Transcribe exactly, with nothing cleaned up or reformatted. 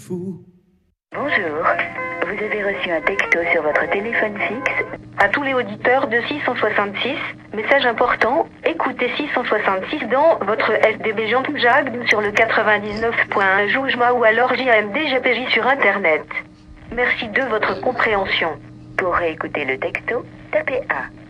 fou. Bonjour, vous avez reçu un texto sur votre téléphone fixe. À tous les auditeurs de six cent soixante-six, message important, écoutez six cent soixante-six dans votre S D B Jean Jacques sur le quatre-vingt-dix-neuf point un Joujma ou alors J A M D G P J sur Internet. Merci de votre compréhension. Pour réécouter le texto, tapez un.